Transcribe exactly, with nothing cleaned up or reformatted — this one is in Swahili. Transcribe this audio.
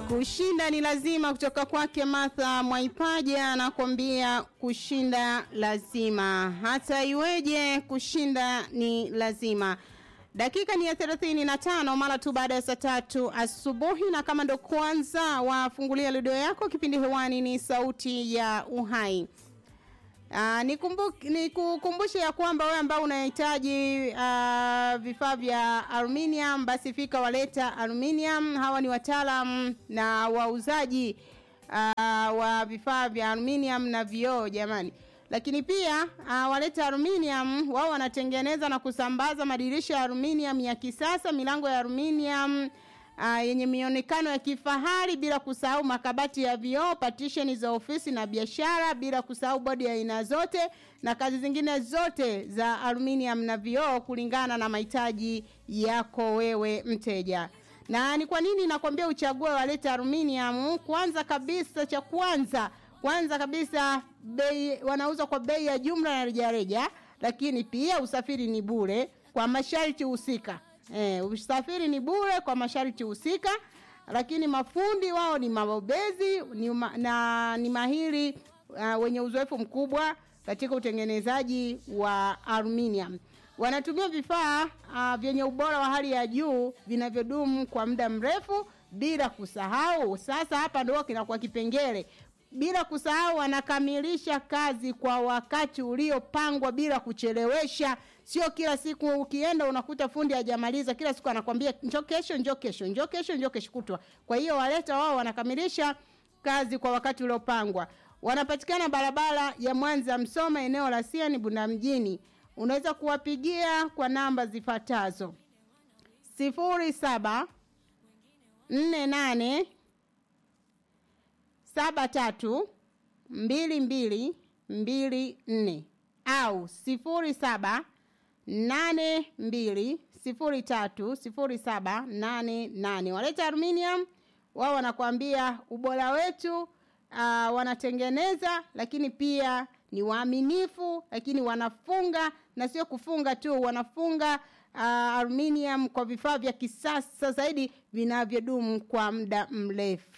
Kushinda ni lazima kutoka kwake Martha Mwaipaja anakuambia kushinda lazima. Hata iweje kushinda ni lazima. Dakika ni ya thelathini na tano mara tu baada ya saa tatu asubuhi, na kama ndo kwanza wafungulia redio yako, kipindi hewani ni Sauti ya Uhai. Uh, nikukumbushe ya kwamba wewe ambao unahitaji uh, vifaa vya aluminium, basi fika Waleta Aluminium. Hawa ni wataalamu na wauzaji uh, wa vifaa vya aluminium na vioo jamani. Lakini pia uh, Waleta Aluminium wao wanatengeneza na kusambaza madirisha ya aluminium ya kisasa, milango ya aluminium Uh, yenye mionekano ya kifahari, bila kusahau makabati ya vioo, partition za ofisi na biashara, bila kusahau bodi ya aina zote na kazi zingine zote za aluminium na vioo kulingana na mahitaji yako wewe mteja. Na ni kwa nini nakwambia uchague Waleta Aluminium? Kwanza kabisa cha kwanza, kwanza kabisa bei, wanauza kwa bei ya jumla na rejareja, lakini pia usafiri ni bure kwa masharti husika. Eh, usafiri ni bure kwa masharti husika, lakini mafundi wao ni mabobezi ni ma, na ni mahiri uh, wenye uzoefu mkubwa katika utengenezaji wa aluminium. Wanatumia vifaa uh, vyenye ubora wa hali ya juu vinavyodumu kwa muda mrefu, bila kusahau sasa hapa ndio kinakuwa kipengele. Bila kusahau wanakamilisha kazi kwa wakati uliopangwa bila kuchelewesha. Sio kila siku ukienda unakuta fundi hajamaliza, kila siku anakuambia njoo kesho, njoo kesho, njoo kesho, njoo kesho kutwa. Kwa hiyo Waleta wao wanakamilisha kazi kwa wakati uliopangwa. Wanapatikana barabara ya Mwanza Msoma, eneo la Siani Bunda mjini. Unaweza kuwapigia kwa namba zifuatazo: sifuri saba nne nane saba tatu mbili mbili mbili nne au sifuri saba nane mbili sifuri tatu sifuri saba nane nane. Waleta Aluminium wao wanakuambia ubora wetu, uh, wanatengeneza lakini pia ni waaminifu, lakini wanafunga, na sio kufunga tu, wanafunga uh, aluminium kwa vifaa vya kisasa zaidi vinavyodumu kwa muda mrefu.